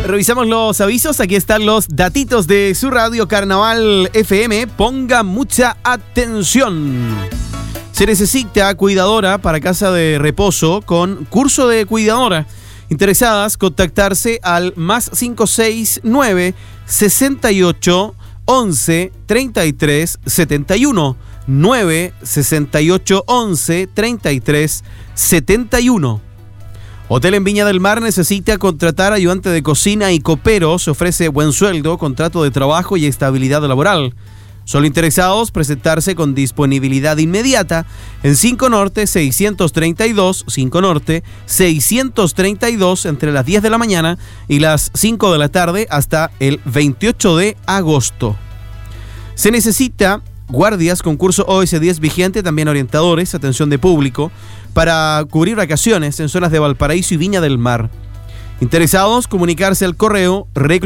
Revisamos los avisos, aquí están los datitos de su radio Carnaval FM. Ponga mucha atención. Se necesita cuidadora para casa de reposo con curso de cuidadora. Interesadas, contactarse al más 569 68 11 33 71 9 68 11 33 71. Hotel en Viña del Mar necesita contratar ayudante de cocina y copero. Se ofrece buen sueldo, contrato de trabajo y estabilidad laboral. Solo interesados presentarse con disponibilidad inmediata en 5 Norte 632, 5 Norte 632 entre las 10 de la mañana y las 5 de la tarde hasta el 28 de agosto. Se necesita guardias, concurso OS10 vigente, también orientadores, atención de público, para cubrir vacaciones en zonas de Valparaíso y Viña del Mar. Interesados, comunicarse al correo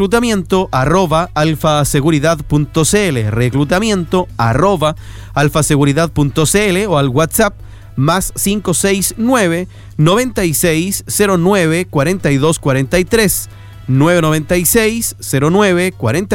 reclutamiento@alfaseguridad.cl, reclutamiento@alfaseguridad.cl o al WhatsApp más 569 9609 4243 996 09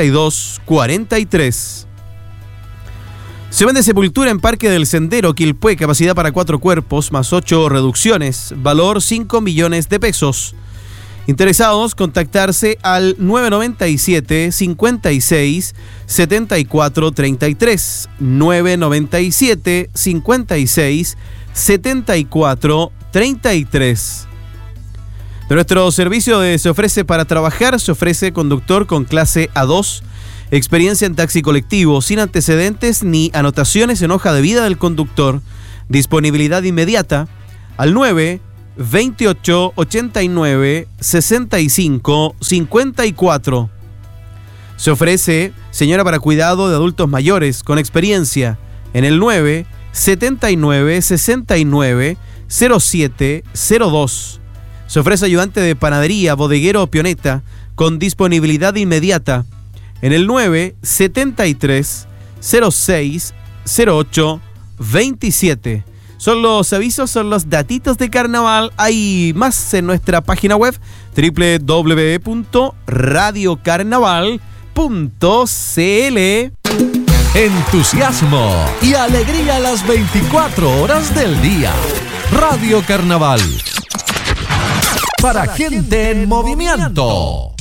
4243. Se vende sepultura en Parque del Sendero, Quilpué, capacidad para 4 cuerpos, más 8 reducciones, valor 5 millones de pesos. Interesados, contactarse al 997 56 74 33, 997 56 74 33. De nuestro servicio de Se Ofrece para Trabajar, se ofrece conductor con clase A2, experiencia en taxi colectivo, sin antecedentes ni anotaciones en hoja de vida del conductor. Disponibilidad inmediata al 9 28 89 65 54. Se ofrece señora para cuidado de adultos mayores con experiencia en el 9 79 69 07 02. Se ofrece ayudante de panadería, bodeguero o pioneta con disponibilidad inmediata en el 9 73 06 08 27. Son los avisos, son los datitos de carnaval. Hay más en nuestra página web www.radiocarnaval.cl. Entusiasmo y alegría las 24 horas del día. Radio Carnaval. Para gente en movimiento.